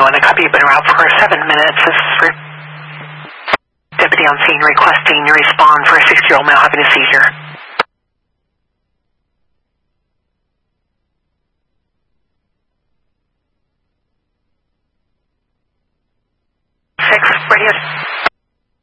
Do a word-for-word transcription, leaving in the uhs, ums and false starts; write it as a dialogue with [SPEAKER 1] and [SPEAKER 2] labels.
[SPEAKER 1] one, a copy, you've been around for seven minutes. This is for deputy on scene requesting you respond for a six-year-old male having a seizure. Six, radio.